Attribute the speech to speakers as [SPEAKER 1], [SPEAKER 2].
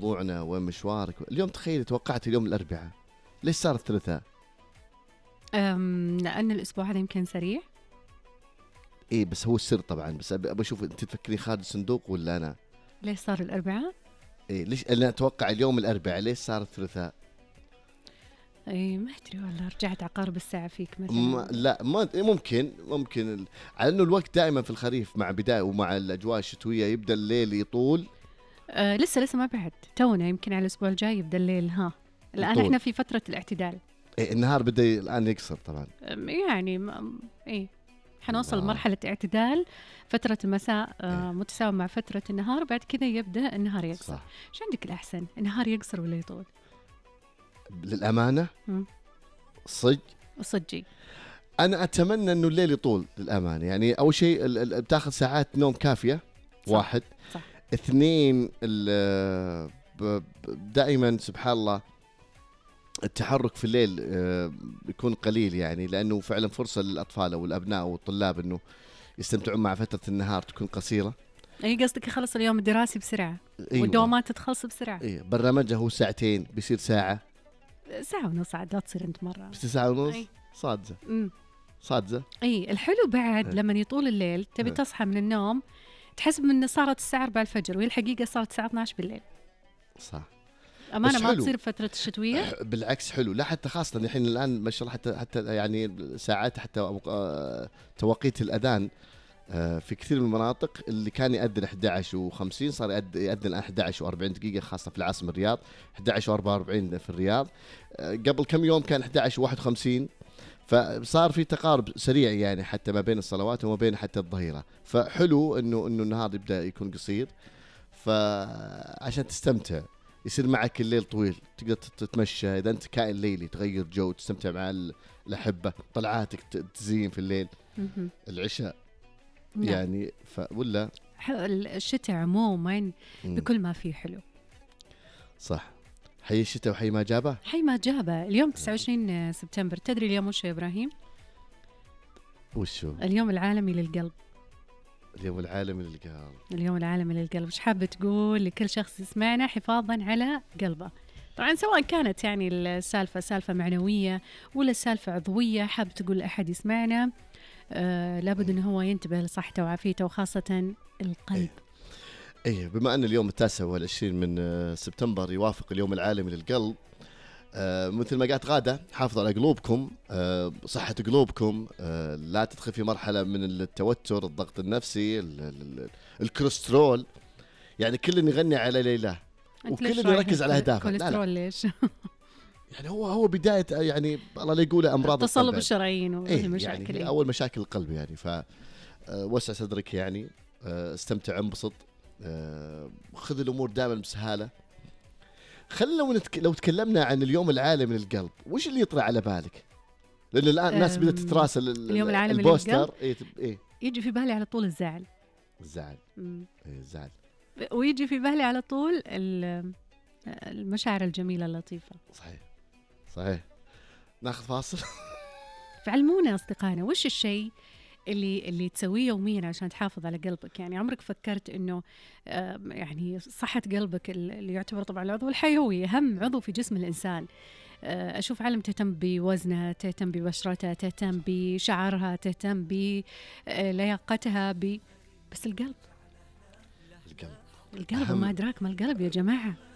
[SPEAKER 1] موضوعنا وين مشوارك اليوم؟ تخيل توقعت اليوم الأربعاء، ليش صار الثلاثاء؟
[SPEAKER 2] لأن الأسبوع هذا يمكن سريع.
[SPEAKER 1] إيه بس هو السر طبعا، بس أبي أشوف أنت تفكرين خارج الصندوق ولا أنا.
[SPEAKER 2] ليش صار الأربعاء؟
[SPEAKER 1] إيه ليش أنا أتوقع اليوم الأربعاء، ليش صار الثلاثاء؟
[SPEAKER 2] اي ما ادري والله، رجعت عقارب الساعه فيك مثلا.
[SPEAKER 1] لا ما ممكن على انه الوقت دائما في الخريف مع بدايه ومع الاجواء الشتويه يبدا الليل يطول.
[SPEAKER 2] لسه ما بعد، تونا يمكن على الاسبوع الجاي يبدا الليل. الان
[SPEAKER 1] يطول.
[SPEAKER 2] احنا في فتره الاعتدال.
[SPEAKER 1] إيه النهار بدا الان يقصر طبعا.
[SPEAKER 2] يعني حنوصل لمرحله اعتدال، فتره المساء متساويه مع فتره النهار، بعد كذا يبدا النهار يقصر.
[SPEAKER 1] صح.
[SPEAKER 2] شو عندك الاحسن، النهار يقصر ولا يطول؟
[SPEAKER 1] للامانه
[SPEAKER 2] صدقي
[SPEAKER 1] انا اتمنى انه الليل يطول للامانه. يعني اول شيء بتاخذ ساعات نوم كافيه.
[SPEAKER 2] صح.
[SPEAKER 1] واحد.
[SPEAKER 2] صح.
[SPEAKER 1] اثنين دائما سبحان الله التحرك في الليل بيكون قليل، يعني لانه فعلا فرصه للاطفال او الابناء والطلاب انه يستمتعون مع فتره النهار تكون قصيره.
[SPEAKER 2] اي قصدك يخلص اليوم الدراسي بسرعه.
[SPEAKER 1] أيوة.
[SPEAKER 2] والدوامات تخلص بسرعه.
[SPEAKER 1] اي برنامجه هو ساعتين بيصير ساعه
[SPEAKER 2] ونص عاد، لا تصير انت مره
[SPEAKER 1] بس ساعه ونص.
[SPEAKER 2] أي.
[SPEAKER 1] صادزه.
[SPEAKER 2] اي الحلو بعد لما يطول الليل تبي تصحى من النوم تحسب ان صارت الساعه 4 الفجر، وهي الحقيقه صارت الساعه 12 بالليل.
[SPEAKER 1] صح.
[SPEAKER 2] امانه ما تصير فتره الشتويه.
[SPEAKER 1] بالعكس حلو، لا حتى خاصه الحين الان ما شاء الله حتى يعني ساعات حتى توقيت الاذان في كثير من المناطق اللي كان يأذن 11:50 صار يأذن الآن 11:40 دقيقة، خاصة في العاصمة الرياض. 11:44 في الرياض. قبل كم يوم كان 11:51، فصار في تقارب سريع يعني حتى ما بين الصلوات وما بين حتى الظهيرة. فحلو إنه النهار يبدأ يكون قصير، فعشان تستمتع يصير معك الليل طويل، تقدر تتمشى إذا أنت كائن ليلي، تغير جو، تستمتع مع الأحبة، طلعاتك تزين في الليل، العشاء يعني ولا
[SPEAKER 2] الشتاء عموما بكل ما فيه حلو.
[SPEAKER 1] صح. حي الشتاء وحي ما جابه.
[SPEAKER 2] حي ما جابه. اليوم 29 سبتمبر، تدري اليوم وش يا إبراهيم؟
[SPEAKER 1] وشو؟
[SPEAKER 2] اليوم العالمي للقلب.
[SPEAKER 1] اليوم العالمي للقلب.
[SPEAKER 2] اليوم العالمي للقلب. وش حابة تقول لكل شخص يسمعنا حفاظا على قلبه؟ طبعا سواء كانت يعني السالفة سالفة معنوية ولا السالفة عضوية، حاب تقول لأحد يسمعنا لابد أنه هو ينتبه لصحته وعافيته، وخاصة القلب.
[SPEAKER 1] أيه بما أن اليوم 29 من سبتمبر يوافق اليوم العالمي للقلب، مثل ما قالت غادة، حافظوا على قلوبكم، صحة قلوبكم، لا تدخل في مرحلة من التوتر، الضغط النفسي، الكوليسترول. يعني كل يغني على ليلى وكل يركز على أهدافه.
[SPEAKER 2] الكوليسترول ليش؟
[SPEAKER 1] يعني هو بداية يعني الله لا يقوله أمراض
[SPEAKER 2] التصلب الشرايين والمشاكل.
[SPEAKER 1] يعني أول مشاكل القلب يعني. فوسع صدرك يعني، استمتع، انبسط، خذ الأمور دائما بسهالة. خلينا لو تكلمنا عن اليوم العالمي للقلب، وش اللي يطرأ على بالك؟ لأن الآن الناس بدأت تتراسل
[SPEAKER 2] اليوم العالمي
[SPEAKER 1] البوستر.
[SPEAKER 2] إيه يجي في بالي على طول الزعل.
[SPEAKER 1] الزعل.
[SPEAKER 2] ويجي في بالي على طول المشاعر الجميلة اللطيفة.
[SPEAKER 1] صحيح. ناخذ فاصل.
[SPEAKER 2] فعلمونا أصدقائنا، وش الشيء اللي تسويه يوميا عشان تحافظ على قلبك؟ يعني عمرك فكرت إنه يعني صحة قلبك اللي يعتبر طبعا العضو الحيوي أهم عضو في جسم الإنسان. أشوف عالم تهتم بوزنها، تهتم ببشرتها، تهتم بشعرها، تهتم بلياقتها، بس القلب وما أدراك ما القلب يا جماعة.